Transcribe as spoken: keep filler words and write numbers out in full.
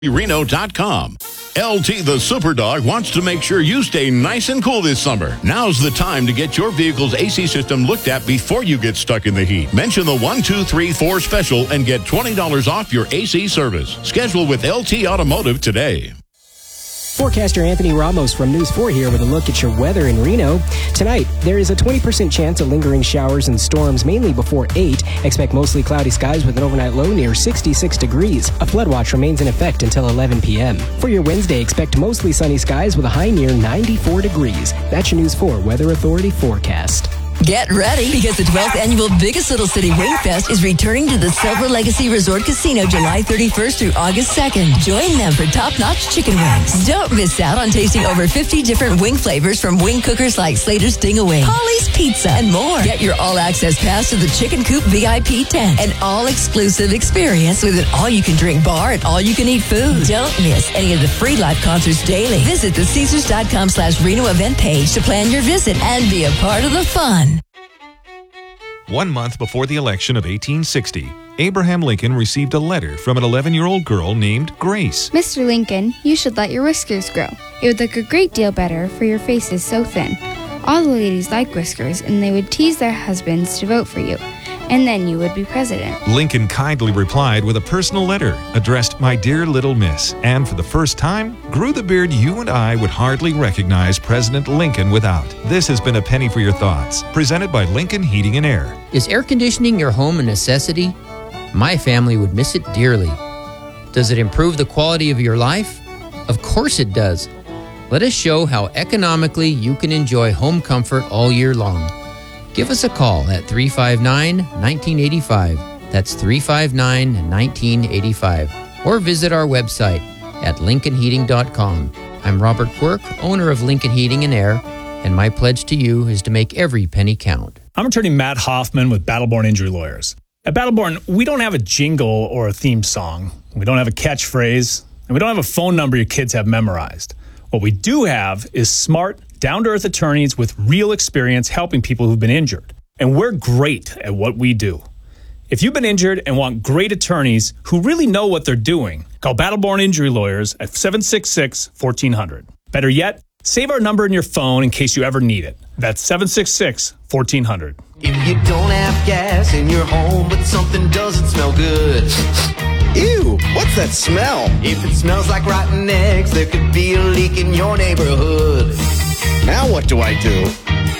Reno dot com. L T the Superdog wants to make sure you stay nice and cool this summer. Now's the time to get your vehicle's A C system looked at before you get stuck in the heat. Mention the one two three four special and get twenty dollars off your A C service. Schedule with L T Automotive today. Forecaster Anthony Ramos from News four here with a look at your weather in Reno. Tonight, there is a twenty percent chance of lingering showers and storms, mainly before eight. Expect mostly cloudy skies with an overnight low near sixty-six degrees. A flood watch remains in effect until eleven p.m. For your Wednesday, expect mostly sunny skies with a high near ninety-four degrees. That's your News four Weather Authority forecast. Get ready, because the twelfth annual Biggest Little City Wing Fest is returning to the Silver Legacy Resort Casino July thirty-first through August second. Join them for top-notch chicken wings. Don't miss out on tasting over fifty different wing flavors from wing cookers like Slater's Ding-A-Wing, Holly's Pizza, and more. Get your all-access pass to the Chicken Coop V I P tent, an all-exclusive experience with an all-you-can-drink bar and all-you-can-eat food. Don't miss any of the free live concerts daily. Visit the Caesars.com slash Reno event page to plan your visit and be a part of the fun. One month before the election of eighteen sixty, Abraham Lincoln received a letter from an eleven-year-old girl named Grace. Mister Lincoln, you should let your whiskers grow. It would look a great deal better, for your face is so thin. All the ladies like whiskers, and they would tease their husbands to vote for you. And then you would be president. Lincoln kindly replied with a personal letter addressed, "My dear little miss," and for the first time, grew the beard you and I would hardly recognize President Lincoln without. This has been A Penny for Your Thoughts, presented by Lincoln Heating and Air. Is air conditioning your home a necessity? My family would miss it dearly. Does it improve the quality of your life? Of course it does. Let us show how economically you can enjoy home comfort all year long. Give us a call at three five nine, one nine eight five. That's three five nine, one nine eight five. Or visit our website at lincoln heating dot com. I'm Robert Quirk, owner of Lincoln Heating and Air, and my pledge to you is to make every penny count. I'm attorney Matt Hoffman with Battleborn Injury Lawyers. At Battleborn, we don't have a jingle or a theme song. We don't have a catchphrase, and we don't have a phone number your kids have memorized. What we do have is smart, down-to-earth attorneys with real experience helping people who've been injured. And we're great at what we do. If you've been injured and want great attorneys who really know what they're doing, call Battleborn Injury Lawyers at seven six six, one four zero zero. Better yet, save our number in your phone in case you ever need it. That's seven six six, one four zero zero. If you don't have gas in your home, but something doesn't smell good. Ew, what's that smell? If it smells like rotten eggs, there could be a leak in your neighborhood. Now what do I do?